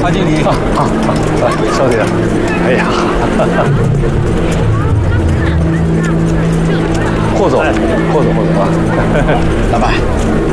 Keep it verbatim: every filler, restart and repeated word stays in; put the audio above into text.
马经理。好，好，来，小姐。哎呀，霍总，霍总，霍总啊， 老板。